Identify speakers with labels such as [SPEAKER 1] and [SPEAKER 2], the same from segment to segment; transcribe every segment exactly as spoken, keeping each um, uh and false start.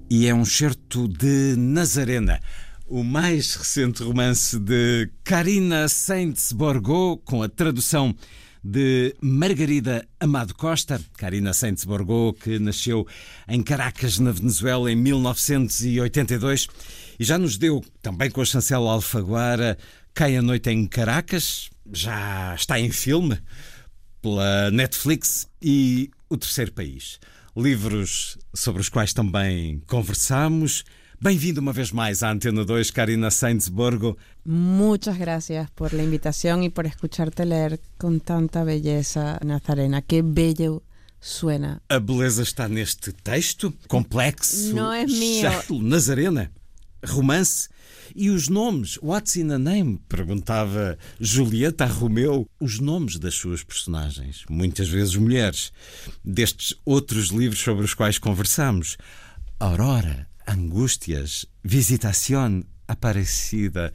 [SPEAKER 1] e é um excerto de Nazarena, o mais recente romance de Carina Sainz-Borgo, com a tradução de Margarida Amado Costa. Carina Sainz-Borgo, que nasceu em Caracas, na Venezuela, em mil novecentos e oitenta e dois, e já nos deu, também com a chancela Alfaguara, Cai a Noite em Caracas, já está em filme pela Netflix, e O Terceiro País. Livros sobre os quais também conversamos. Bem-vindo uma vez mais à Antena dois, Carina Sainz-Borgo.
[SPEAKER 2] Muchas gracias por la invitación y por escucharte leer con tanta belleza, Nazarena. Qué bello suena.
[SPEAKER 1] A beleza está neste texto complexo.
[SPEAKER 2] Não é meu.
[SPEAKER 1] Nazarena, romance. E os nomes, what's in a name? Perguntava Julieta a Romeu. Os nomes das suas personagens, muitas vezes mulheres, destes outros livros sobre os quais conversamos. Aurora, Angústias, Visitación, Aparecida.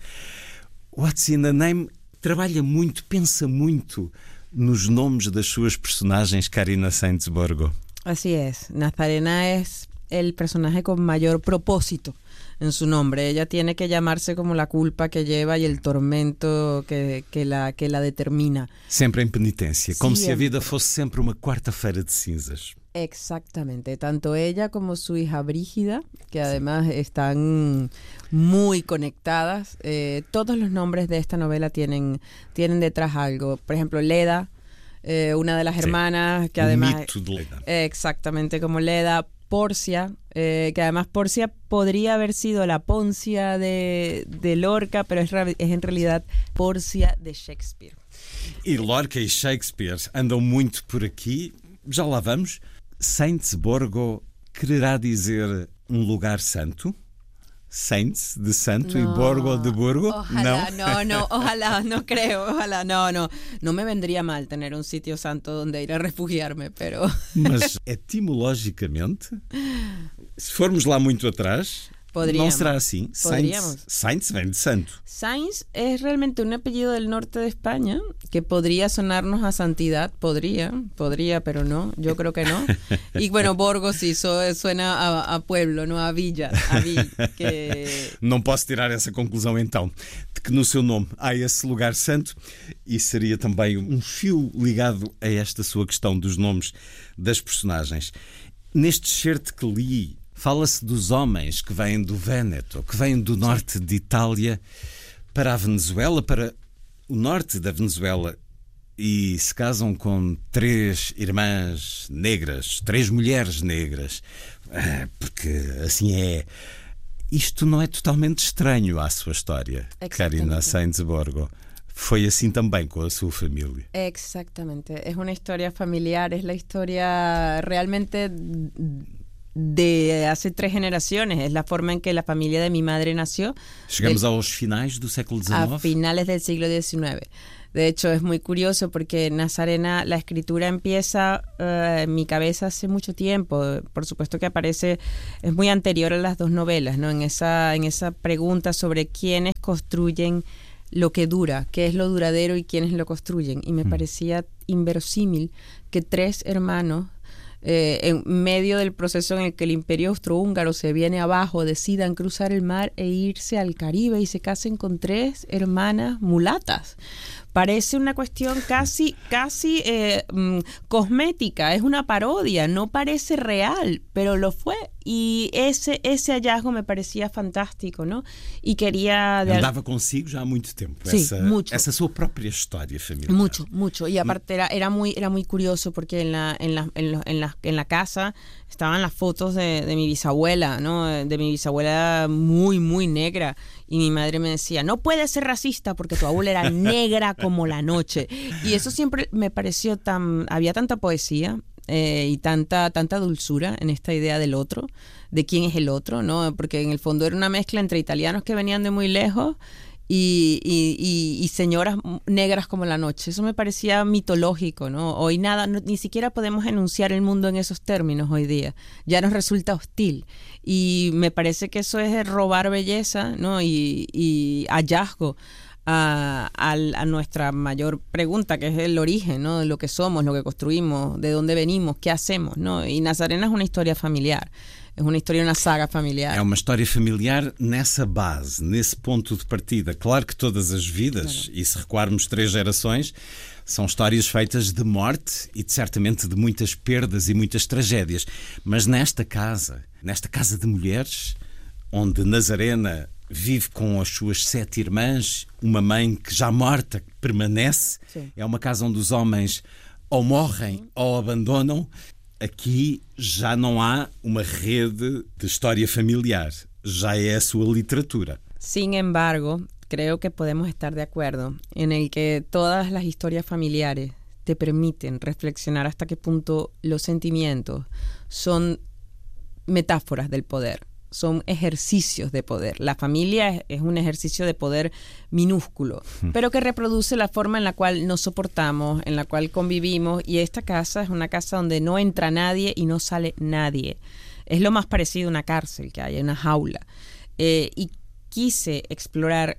[SPEAKER 1] What's in a name trabalha muito, pensa muito nos nomes das suas personagens, Carina Sainz-Borgo.
[SPEAKER 2] Así es. Nazarena es el personaje con mayor propósito en su nombre. Ella tiene que llamarse como la culpa que lleva y el tormento que, que, la, que la determina.
[SPEAKER 1] Sempre em penitência, como
[SPEAKER 2] Siempre.
[SPEAKER 1] se a vida fosse sempre uma quarta-feira de cinzas.
[SPEAKER 2] Exactamente, tanto ella como su hija Brígida, que además están muy conectadas. Eh, todos los nombres de esta novela tienen, tienen detrás algo. Por ejemplo, Leda, eh, una de las
[SPEAKER 1] Sí.
[SPEAKER 2] hermanas, que
[SPEAKER 1] O
[SPEAKER 2] además...
[SPEAKER 1] mito de Leda.
[SPEAKER 2] Eh, exactamente, como Leda. Porcia, eh, que además Porcia podría haber sido la Poncia de, de Lorca, pero es, es en realidad Porcia de Shakespeare.
[SPEAKER 1] E Lorca e Shakespeare andam muito por aqui. Já lá vamos. Sainz-Borgo quererá dizer um lugar santo? Sainz de santo
[SPEAKER 2] No,
[SPEAKER 1] e Borgo de Burgo?
[SPEAKER 2] Ojalá,
[SPEAKER 1] Não?
[SPEAKER 2] no, no, ojalá, no creo, ojalá, no, no. No me vendría mal tener un sitio santo donde ir a refugiarme, pero...
[SPEAKER 1] Mas etimologicamente, se formos lá muito atrás,
[SPEAKER 2] Podríamos.
[SPEAKER 1] não será assim.
[SPEAKER 2] Podríamos.
[SPEAKER 1] Sainz, Sainz vem de santo.
[SPEAKER 2] Sainz es realmente un apellido del norte de España que podría sonarnos a santidad, podría, podría, pero no, yo creo que no. Y bueno, Borgo sí so, suena a, a pueblo, no a villa, a villa, que...
[SPEAKER 1] Não posso tirar essa conclusão então, de que no seu nome há esse lugar santo, e seria também um fio ligado a esta sua questão dos nomes das personagens. Neste excerto que li, fala-se dos homens que vêm do Véneto, que vêm do norte de Itália para a Venezuela, para o norte da Venezuela, e se casam com três irmãs negras, três mulheres negras, porque assim é. Isto não é totalmente estranho à sua história, Carina Sainz-Borgo. Foi assim também com a sua família.
[SPEAKER 2] Exactamente, es una historia familiar, es la historia realmente de hace tres generaciones, es la forma en que la familia de mi madre nació.
[SPEAKER 1] Chegamos
[SPEAKER 2] de,
[SPEAKER 1] aos finais do século
[SPEAKER 2] a
[SPEAKER 1] diecinueve.
[SPEAKER 2] finales del siglo diecinueve. De hecho, es muy curioso porque Nazarena, la escritura empieza uh, en mi cabeza hace mucho tiempo. Por supuesto que aparece, es muy anterior a las dos novelas, ¿no? En esa, en esa pregunta sobre quiénes construyen lo que dura, qué es lo duradero y quiénes lo construyen. Y me mm. parecía inverosímil que tres hermanos, Eh, en medio del proceso en el que el imperio austrohúngaro se viene abajo, decidan cruzar el mar e irse al Caribe y se casen con tres hermanas mulatas. Parece una cuestión casi, casi eh, mm, cosmética, es una parodia, no parece real, pero lo fue. Y ese, ese hallazgo me parecía fantástico, ¿no? Y quería... De...
[SPEAKER 1] Andava consigo já há muito tempo,
[SPEAKER 2] sí,
[SPEAKER 1] essa,
[SPEAKER 2] mucho.
[SPEAKER 1] essa sua própria história familiar.
[SPEAKER 2] Mucho, mucho. Y aparte era, era, muy, era muy curioso porque en la, en la, en la, en la, en la casa estaban las fotos de, de mi bisabuela, ¿no? De mi bisabuela muy, muy negra. Y mi madre me decía, no puedes ser racista porque tu abuela era negra como la noche. Y eso siempre me pareció tan... Había tanta poesía eh, y tanta, tanta dulzura en esta idea del otro, de quién es el otro, ¿no? Porque en el fondo era una mezcla entre italianos que venían de muy lejos y, y, y, y señoras negras como la noche. Eso me parecía mitológico, ¿no? Hoy nada, no, ni siquiera podemos enunciar el mundo en esos términos hoy día. Ya nos resulta hostil. Y me parece que eso es robar belleza, ¿no? Y, y hallazgo a, a, a nuestra mayor pregunta, que es el origen, ¿no? De lo que somos, lo que construimos, de dónde venimos, qué hacemos, ¿no? Y Nazarena es una historia familiar. É uma história, uma saga familiar.
[SPEAKER 1] É uma história familiar nessa base, nesse ponto de partida. Claro que todas as vidas, claro. E se recuarmos três gerações, são histórias feitas de morte e de, certamente de muitas perdas e muitas tragédias. Mas nesta casa, nesta casa de mulheres, onde Nazarena vive com as suas sete irmãs, uma mãe que já morta permanece, sim. É uma casa onde os homens ou morrem, sim. Ou abandonam. Aqui já não há uma rede de história familiar, já é a sua literatura.
[SPEAKER 2] Sin embargo, creo que podemos estar de acuerdo en el que todas las historias familiares te permiten reflexionar hasta qué punto los sentimientos son metáforas del poder, son ejercicios de poder. La familia es, es un ejercicio de poder minúsculo, mm. pero que reproduce la forma en la cual nos soportamos, en la cual convivimos, y esta casa es una casa donde no entra nadie y no sale nadie. Es lo más parecido a una cárcel que hay, una jaula. Eh, y quise explorar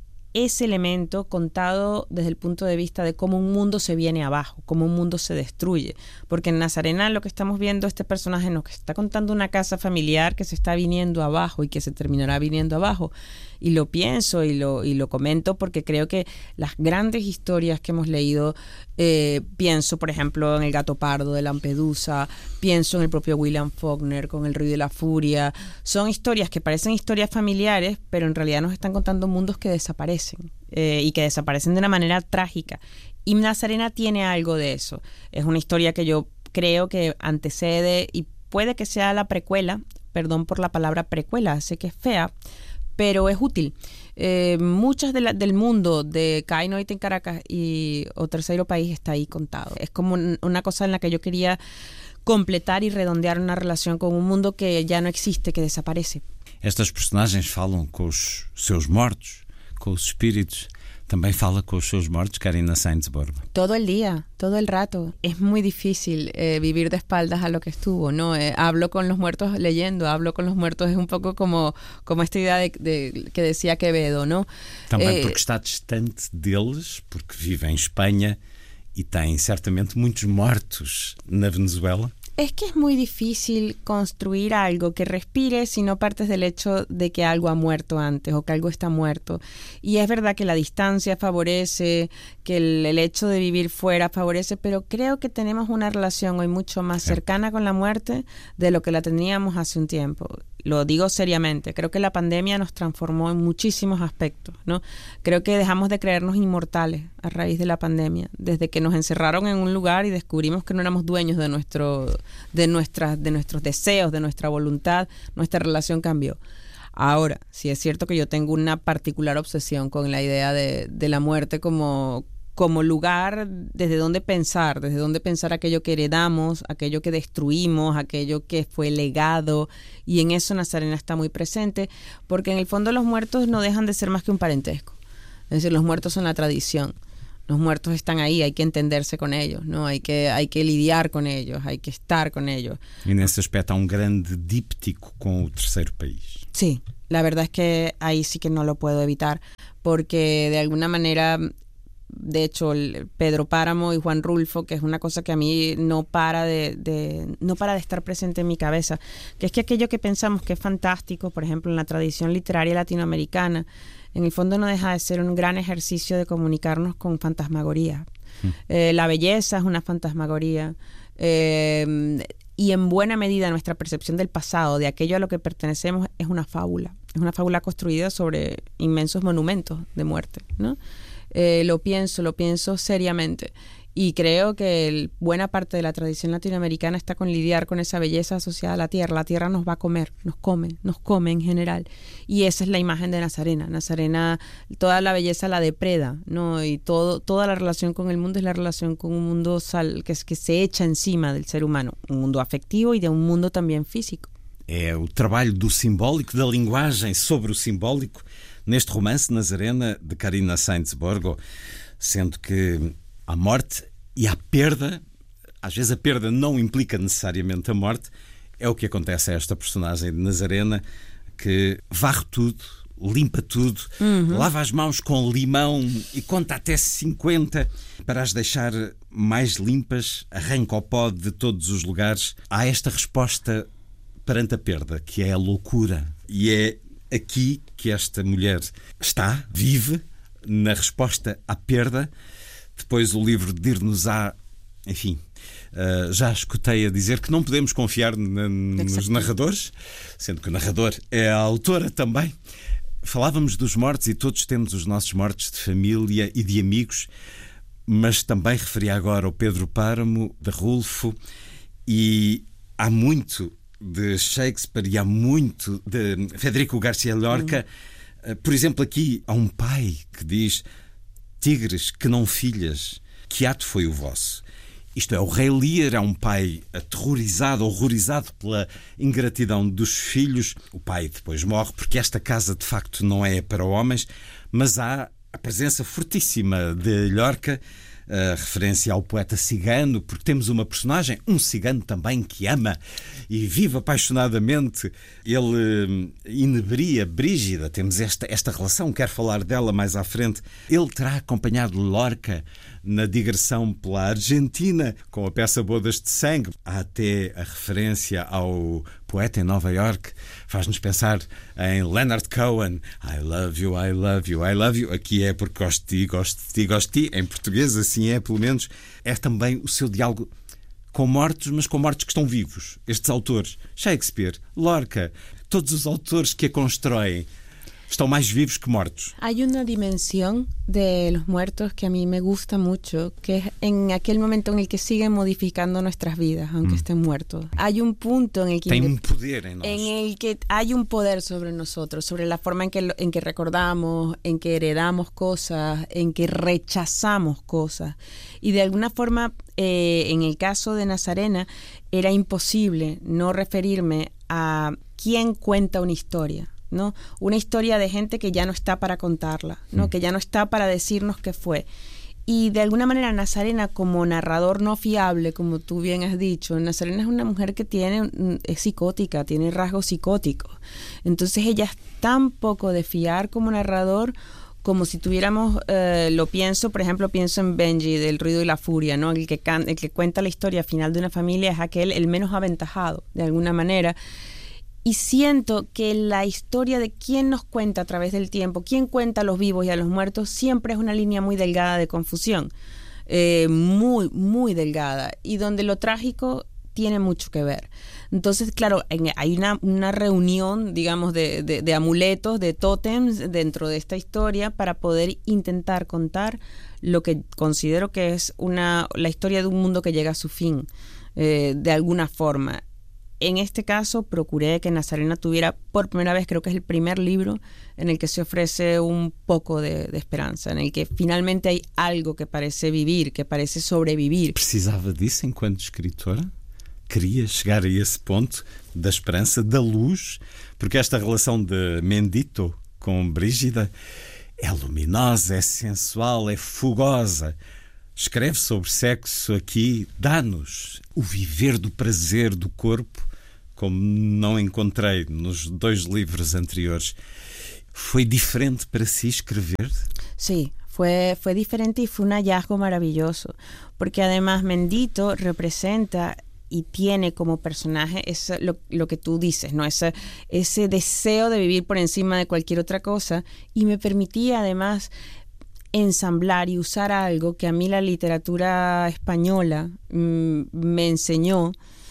[SPEAKER 2] ese elemento contado desde el punto de vista de cómo un mundo se viene abajo, cómo un mundo se destruye. Porque en Nazarena lo que estamos viendo, este personaje nos está contando una casa familiar que se está viniendo abajo y que se terminará viniendo abajo. Y lo pienso y lo, y lo comento porque creo que las grandes historias que hemos leído, eh, pienso por ejemplo en El gato pardo de Lampedusa, pienso en el propio William Faulkner con El ruido y la furia, son historias que parecen historias familiares, pero en realidad nos están contando mundos que desaparecen, eh, y que desaparecen de una manera trágica. Y Nazarena tiene algo de eso. Es una historia que yo creo que antecede y puede que sea la precuela, perdón por la palabra precuela, sé que es fea, pero es útil. Eh, muchas de la, del mundo de Cae Noite en Caracas y O Terceiro País está ahí contado. Es como un, una cosa en la que yo quería completar y redondear una relación con un mundo que ya no existe, que desaparece.
[SPEAKER 1] Estas personagens falam com os seus mortos, com os espíritos. También fala con os seus mortos, Carina Sainz Borba.
[SPEAKER 2] Todo el día, todo el rato. Es muy difícil eh, vivir de espaldas a lo que estuvo, ¿no? Eh, hablo con los muertos leyendo, hablo con los muertos, es un poco como, como esta idea de, de, que decía Quevedo, ¿no?
[SPEAKER 1] Também eh, porque está distante deles, porque vive em Espanha e tem certamente muitos mortos na Venezuela.
[SPEAKER 2] Es que es muy difícil construir algo que respire si no partes del hecho de que algo ha muerto antes o que algo está muerto. Y es verdad que la distancia favorece, que el, el hecho de vivir fuera favorece, pero creo que tenemos una relación hoy mucho más cercana con la muerte de lo que la teníamos hace un tiempo. Lo digo seriamente, creo que la pandemia nos transformó en muchísimos aspectos, ¿no? Creo que dejamos de creernos inmortales a raíz de la pandemia, desde que nos encerraron en un lugar y descubrimos que no éramos dueños de nuestro, de nuestras, de nuestros deseos, de nuestra voluntad, nuestra relación cambió. Ahora, sí es cierto que yo tengo una particular obsesión con la idea de, de la muerte como como lugar desde donde pensar, desde donde pensar aquello que heredamos, aquello que destruimos, aquello que fue legado, y en eso Nazarena está muy presente, porque en el fondo los muertos no dejan de ser más que un parentesco. Es decir, los muertos son la tradición. Los muertos están ahí, hay que entenderse con ellos, ¿no? Hay que, hay que lidiar con ellos, hay que estar con ellos.
[SPEAKER 1] E nesse aspecto há um grande díptico com o Terceiro País.
[SPEAKER 2] Sí, la verdad es que ahí sí que no lo puedo evitar, porque de alguna manera... De hecho, el Pedro Páramo y Juan Rulfo, que es una cosa que a mí no para de, de, no para de estar presente en mi cabeza, que es que aquello que pensamos que es fantástico, por ejemplo, en la tradición literaria latinoamericana, en el fondo no deja de ser un gran ejercicio de comunicarnos con fantasmagoría. Mm. Eh, la belleza es una fantasmagoría. Eh, y en buena medida nuestra percepción del pasado, de aquello a lo que pertenecemos, es una fábula. Es una fábula construida sobre inmensos monumentos de muerte, ¿no? Eh, lo pienso, lo pienso seriamente, y creo que el, buena parte de la tradición latinoamericana está con lidiar con esa belleza asociada a la tierra. La tierra nos va a comer, nos come, nos come en general, y esa es la imagen de Nazarena. Nazarena, toda la belleza la depreda, ¿no? Y todo, toda la relación con el mundo es la relación con un mundo sal, que, que se echa encima del ser humano, un mundo afectivo y de un mundo también físico.
[SPEAKER 1] É o trabalho do simbólico, da linguagem sobre o simbólico, neste romance Nazarena, de Carina Sainz Borba, sendo que a morte e a perda, às vezes a perda não implica necessariamente a morte, é o que acontece a esta personagem de Nazarena, que varre tudo, limpa tudo, uhum. lava as mãos com limão e conta até cinquenta para as deixar mais limpas, arranca o pó de todos os lugares. Há esta resposta perante a perda, que é a loucura. E é aqui que esta mulher está, vive, na resposta à perda. Depois o livro dir-nos-á, enfim, uh, já escutei a dizer que não podemos confiar na, nos narradores, sendo que o narrador é a autora também. Falávamos dos mortos e todos temos os nossos mortos de família e de amigos, mas também referia agora ao Pedro Páramo, de Rulfo, e há muito de Shakespeare e há muito de Federico García Lorca. Uhum. Por exemplo, aqui há um pai que diz: tigres que não filhas, que ato foi o vosso? Isto é, o rei Lear é um pai aterrorizado, horrorizado pela ingratidão dos filhos. O pai depois morre, porque esta casa de facto não é para homens, mas há a presença fortíssima de Lorca, a referência ao poeta cigano, porque temos uma personagem, um cigano também, que ama e vive apaixonadamente. Ele inebria Brígida, temos esta, esta relação, quero falar dela mais à frente. Ele terá acompanhado Lorca na digressão pela Argentina, com a peça Bodas de Sangue. Há até a referência ao poeta em Nova York, faz-nos pensar em Leonard Cohen. I love you, I love you, I love you. Aqui é porque gosto de ti, gosto de ti, gosto de ti. Em português assim é, pelo menos. É também o seu diálogo com mortos, mas com mortos que estão vivos. Estes autores, Shakespeare, Lorca, todos os autores que a constroem, estão más vivos que muertos.
[SPEAKER 2] Hay una dimensión de los muertos que a mí me gusta mucho, que es en aquel momento en el que siguen modificando nuestras vidas, aunque mm. estén muertos. Hay un punto en el que...
[SPEAKER 1] Tem un poder en,
[SPEAKER 2] en el que hay un poder sobre nosotros, sobre la forma en que, en que recordamos, en que heredamos cosas, en que rechazamos cosas. Y de alguna forma, eh, en el caso de Nazarena, era imposible no referirme a quién cuenta una historia, ¿no? Una historia de gente que ya no está para contarla, ¿no? Mm. Que ya no está para decirnos qué fue. Y de alguna manera Nazarena, como narrador no fiable, como tú bien has dicho, Nazarena es una mujer que tiene, es psicótica, tiene rasgos psicóticos. Entonces ella es tan poco de fiar como narrador, como si tuviéramos, eh, lo pienso, por ejemplo, pienso en Benji, del Ruido y la Furia, ¿no? El que, can, el que cuenta la historia final de una familia es aquel, el menos aventajado, de alguna manera. Y siento que la historia de quién nos cuenta a través del tiempo, quién cuenta a los vivos y a los muertos, siempre es una línea muy delgada de confusión, eh, muy, muy delgada, y donde lo trágico tiene mucho que ver. Entonces, claro, hay una, una reunión, digamos, de, de, de amuletos, de tótems dentro de esta historia para poder intentar contar lo que considero que es una, la historia de un mundo que llega a su fin, eh, de alguna forma. En este caso, procuré que Nazarena tuviera, por primera vez, creo que es el primer libro en el que se ofrece un poco de, de esperanza, en el que finalmente hay algo que parece vivir, que parece sobrevivir.
[SPEAKER 1] Precisava disso enquanto escritora? Queria chegar a esse ponto da esperança, da luz, porque esta relação de Mendito com Brígida é luminosa, é sensual, é fogosa. Escreve sobre sexo aqui, dá-nos o viver do prazer do corpo, como não encontrei nos dois livros anteriores. ¿Fue diferente para sí escribir?
[SPEAKER 2] Sí, fue, fue diferente y fue un hallazgo maravilloso, porque además Mendito representa y tiene como personaje ese, lo, lo que tú dices, ¿no? Ese, ese deseo de vivir por encima de cualquier otra cosa, y me permitía además ensamblar y usar algo que a mí la literatura española mmm, me enseñó.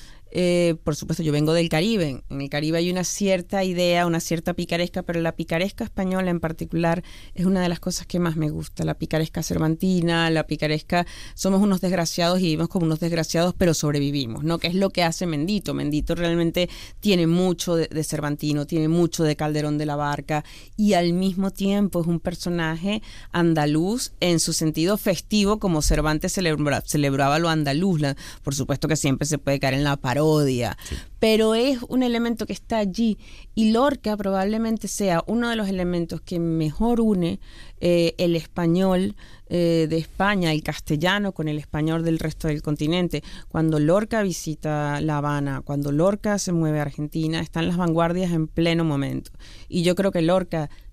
[SPEAKER 2] Eh, por supuesto, yo vengo del Caribe. En el Caribe hay una cierta idea, una cierta picaresca, pero la picaresca española en particular es una de las cosas que más me gusta. La picaresca cervantina, la picaresca, somos unos desgraciados y vivimos como unos desgraciados, pero sobrevivimos, ¿no? Que es lo que hace Mendito. Mendito realmente tiene mucho de, de Cervantino, tiene mucho de Calderón de la Barca, y al mismo tiempo es un personaje andaluz en su sentido festivo, como Cervantes celebra, celebraba lo andaluz. La, por supuesto que siempre se puede caer en la parodia, Sí. pero es un elemento que está allí, y Lorca probablemente sea uno de los elementos que mejor une eh, el español eh, de España, el castellano, con el español del resto del continente. Cuando Lorca visita La Habana, cuando Lorca se mueve a Argentina, están las vanguardias en pleno momento, y yo creo que Lorca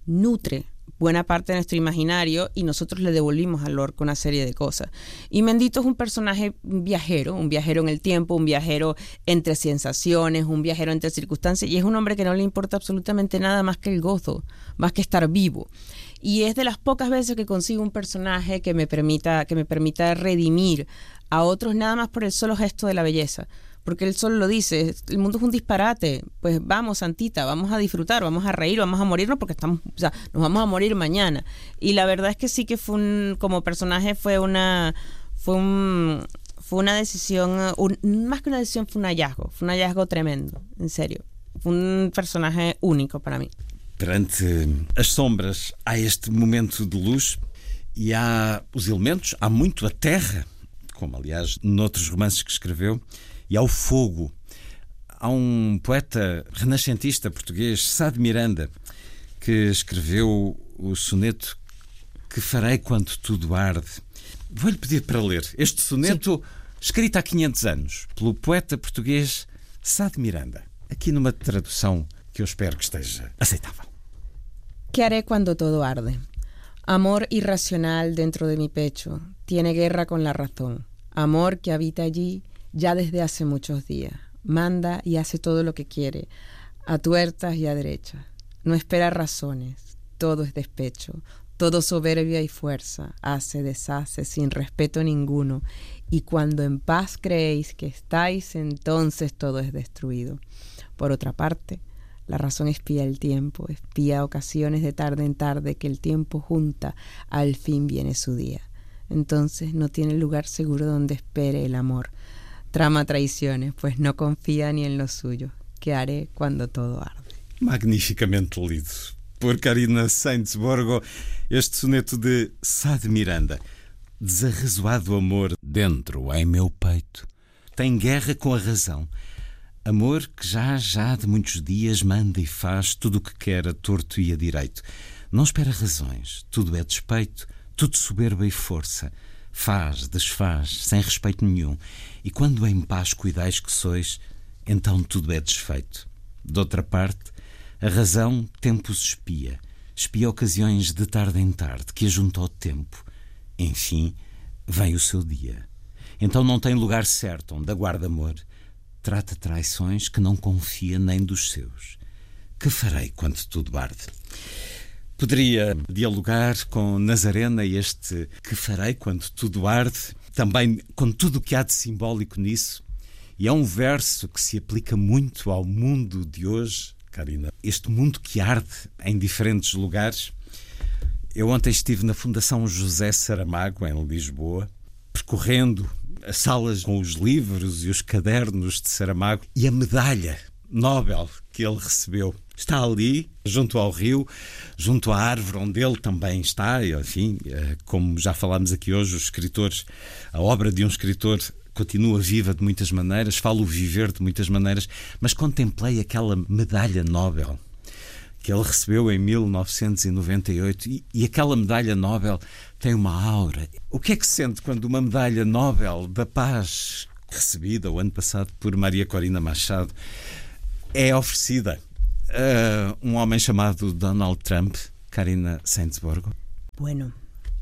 [SPEAKER 2] nutre buena parte de nuestro imaginario y nosotros le devolvimos a Lorca una serie de cosas. Y Mendito es un personaje viajero, un viajero en el tiempo, un viajero entre sensaciones, un viajero entre circunstancias, y es un hombre que no le importa absolutamente nada más que el gozo, más que estar vivo. Y es de las pocas veces que consigo un personaje que me permita, que me permita redimir a otros nada más por el solo gesto de la belleza. Porque él solo lo dice, el mundo es un disparate, pues vamos, Santita, vamos a disfrutar, vamos a reír, vamos a morirnos porque estamos, o sea, nos vamos a morir mañana. Y la verdad es que sí que fue un, como personaje fue una, fue un, fue una decisión, un, más que una decisión, fue un hallazgo, fue un hallazgo tremendo, en serio. Fue un personaje único para mí.
[SPEAKER 1] Perante as sombras há este momento de luz e há os elementos, há muito a terra, como aliás noutros romances que escreveu, e ao fogo. Há um poeta renascentista português, Sá de Miranda, que escreveu o soneto Que farei quando tudo arde. Vou-lhe pedir para ler este soneto, sim, escrito há quinhentos anos, pelo poeta português Sá de Miranda, aqui numa tradução que eu espero que esteja aceitável.
[SPEAKER 2] ¿Qué haré cuando todo arde? Amor irracional dentro de mi pecho, tiene guerra con la razón. Amor que habita allí ya desde hace muchos días, manda y hace todo lo que quiere, a tuertas y a derechas. No espera razones, todo es despecho, todo soberbia y fuerza, hace, deshace, sin respeto ninguno, y cuando en paz creéis que estáis, entonces todo es destruido. Por otra parte, la razón espía el tiempo, espía ocasiones de tarde en tarde que el tiempo junta, al fin viene su día. Entonces no tiene lugar seguro donde espere el amor. Trama traiciones, pues no confía ni en lo suyo. ¿Qué haré cuando todo arde?
[SPEAKER 1] Magnificamente lido por Carina Sainz-Borgo, este soneto de Sá de Miranda. Desarrazoado amor dentro em meu peito tem guerra com a razão. Amor que já, já de muitos dias manda e faz tudo o que quer a torto e a direito. Não espera razões, tudo é despeito, tudo soberba e força. Faz, desfaz, sem respeito nenhum. E quando em paz cuidais que sois, então tudo é desfeito. De outra parte, a razão tempos espia. Espia ocasiões de tarde em tarde, que ajunta ao tempo. Enfim, vem o seu dia. Então não tem lugar certo onde aguarda amor. Trata traições que não confia nem dos seus. Que farei quando tudo arde? Poderia dialogar com Nazarena este que farei quando tudo arde, também com tudo o que há de simbólico nisso. E é um verso que se aplica muito ao mundo de hoje, Carina. Este mundo que arde em diferentes lugares. Eu ontem estive na Fundação José Saramago, em Lisboa, percorrendo as salas com os livros e os cadernos de Saramago, e a medalha Nobel que ele recebeu está ali, junto ao rio, junto à árvore onde ele também está. E, enfim, como já falámos aqui hoje, os escritores, a obra de um escritor continua viva de muitas maneiras, fala o viver de muitas maneiras, mas contemplei aquela medalha Nobel que ele recebeu em mil novecentos e noventa e oito, e, e aquela medalha Nobel tem uma aura. O que é que se sente quando uma medalha Nobel da Paz, recebida o ano passado por Maria Corina Machado, é oferecida a um homem chamado Donald Trump, Carina Sainz-Borgo?
[SPEAKER 2] Bueno,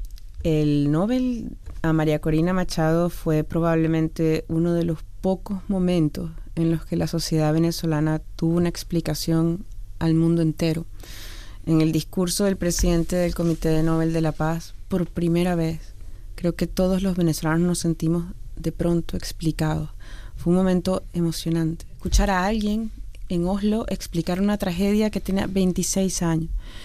[SPEAKER 2] el Nobel a María Corina Machado fue probablemente uno de los pocos momentos en los que la sociedad venezolana tuvo una explicación al mundo entero. En el discurso del presidente del Comité de Nobel de la Paz, por primera vez, creo que todos los venezolanos nos sentimos de pronto explicados. Fue un momento emocionante. Escuchar a alguien en Oslo explicar una tragedia que tenía veintiséis años.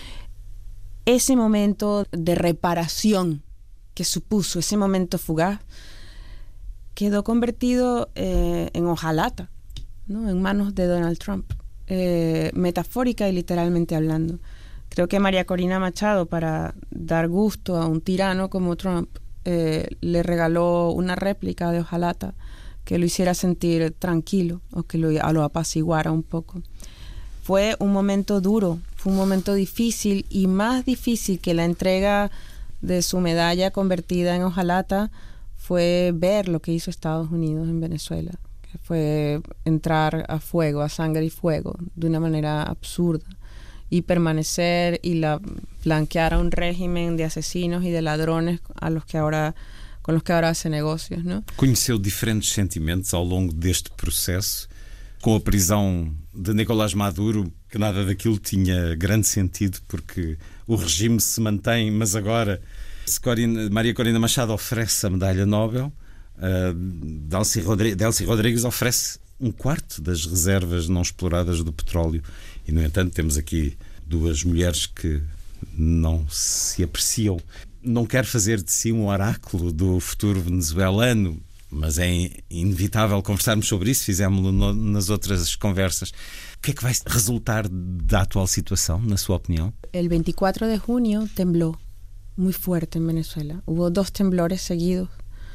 [SPEAKER 2] Ese momento de reparación que supuso, ese momento fugaz, quedó convertido eh, en hojalata, ¿no? En manos de Donald Trump. Eh, metafórica y literalmente hablando. Creo que María Corina Machado, para dar gusto a un tirano como Trump, eh, le regaló una réplica de hojalata que lo hiciera sentir tranquilo o que lo, lo apaciguara un poco. Fue un momento duro, fue un momento difícil, y más difícil que la entrega de su medalla convertida en hojalata fue ver lo que hizo Estados Unidos en Venezuela. Fue entrar a fuego, a sangre y fuego, de una manera absurda. y permanecer y la, blanquear a un régimen de asesinos y de ladrones a los que ahora, con los que ahora hace negocios, ¿no?
[SPEAKER 1] Conheceu diferentes sentimentos ao longo deste processo, com a prisão de Nicolás Maduro, que nada daquilo tinha grande sentido, porque o regime se mantém, mas agora, se Corina, Maria Corina Machado oferece a medalha Nobel, uh, Delcy Rodrigues, Delcy Rodrigues oferece um quarto das reservas não exploradas do petróleo. E, no entanto, temos aqui duas mulheres que não se apreciam. Não quero fazer de si um oráculo do futuro venezuelano, mas é inevitável conversarmos sobre isso, fizemos-lo nas outras conversas. O que é que vai resultar da atual situação, na sua opinião?
[SPEAKER 2] El veinticuatro de junio tembló muy fuerte en Venezuela. Hubo dos temblores seguidos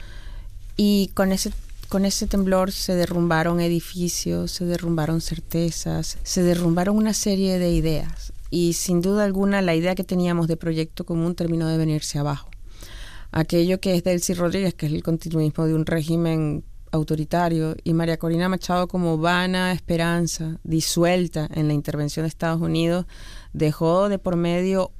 [SPEAKER 2] y con ese, con ese temblor se derrumbaron edificios, se derrumbaron certezas, se derrumbaron una serie de ideas y sin duda alguna la idea que teníamos de proyecto común terminó de venirse abajo. Aquello que es Delcy Rodríguez, que es el continuismo de un régimen autoritario, y María Corina Machado como vana esperanza disuelta en la intervención de Estados Unidos, dejó de por medio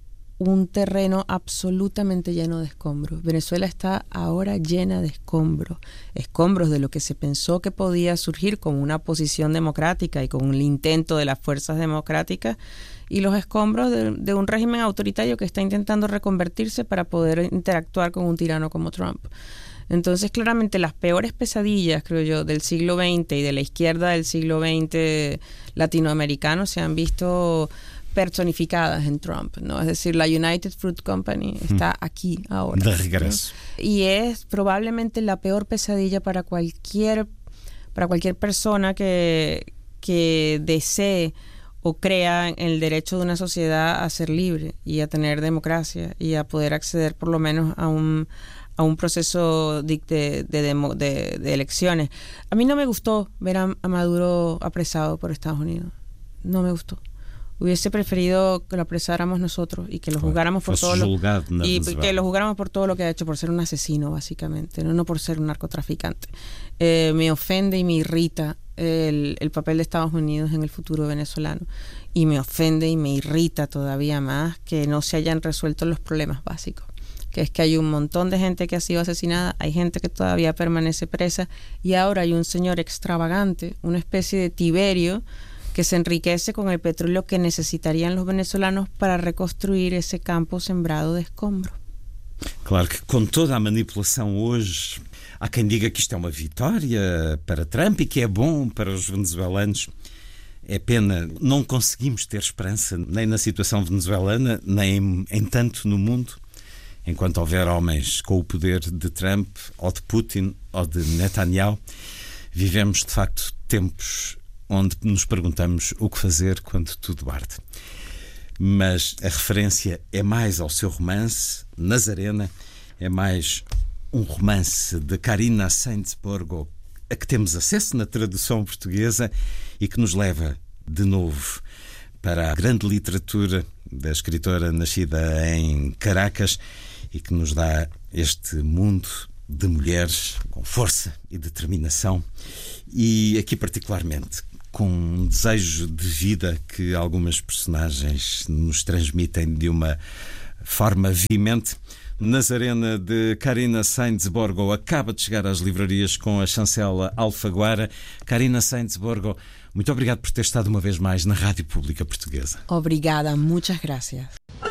[SPEAKER 2] un terreno absolutamente lleno de escombros. Venezuela está ahora llena de escombros, escombros de lo que se pensó que podía surgir como una oposición democrática y con el intento de las fuerzas democráticas, y los escombros de, de un régimen autoritario que está intentando reconvertirse para poder interactuar con un tirano como Trump. Entonces, claramente, las peores pesadillas, creo yo, del siglo veinte y de la izquierda del siglo veinte latinoamericano se han visto personificadas en Trump, ¿no? Es decir, la United Fruit Company está aquí ahora.
[SPEAKER 1] De regreso.
[SPEAKER 2] ¿No? Y es probablemente la peor pesadilla para cualquier, para cualquier persona que, que desee o crea en el derecho de una sociedad a ser libre y a tener democracia y a poder acceder por lo menos a un a un proceso de, de, de, de, de elecciones. A mí no me gustó ver a, a Maduro apresado por Estados Unidos. No me gustó. Hubiese preferido que lo apresáramos nosotros y que lo juzgáramos por todo lo, y que lo juzgáramos por todo lo que ha hecho, por ser un asesino, básicamente, no, no por ser un narcotraficante. Eh, me ofende y me irrita el, el papel de Estados Unidos en el futuro venezolano. Y me ofende y me irrita todavía más que no se hayan resuelto los problemas básicos, que es que hay un montón de gente que ha sido asesinada, hay gente que todavía permanece presa, y ahora hay un señor extravagante, una especie de Tiberio, que se enriquece con el petróleo que necesitarían los venezolanos para reconstruir esse campo sembrado de escombro.
[SPEAKER 1] Claro que com toda a manipulação hoje, há quem diga que isto é uma vitória para Trump e que é bom para os venezuelanos. É pena, não conseguimos ter esperança nem na situação venezuelana, nem em, em tanto no mundo, enquanto houver homens com o poder de Trump, ou de Putin, ou de Netanyahu. Vivemos, de facto, tempos onde nos perguntamos o que fazer quando tudo arde. Mas a referência é mais ao seu romance, Nazarena, é mais um romance de Carina Sainz-Borgo, a que temos acesso na tradução portuguesa e que nos leva, de novo, para a grande literatura da escritora nascida em Caracas e que nos dá este mundo de mulheres com força e determinação, e aqui particularmente com um desejo de vida que algumas personagens nos transmitem de uma forma veemente. Nazarena, de Carina Sainz-Borgo, acaba de chegar às livrarias com a chancela Alfaguara. Carina Sainz-Borgo, muito obrigado por ter estado uma vez mais na Rádio Pública Portuguesa.
[SPEAKER 2] Obrigada, muitas gracias.